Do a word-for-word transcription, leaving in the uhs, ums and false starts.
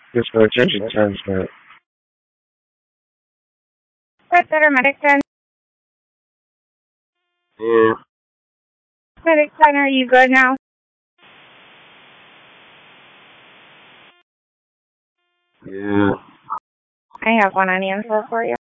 Just for attention transfer. That's better, Medic ten. Yeah. Medic ten, are you good now? Yeah. I have one on answer for you.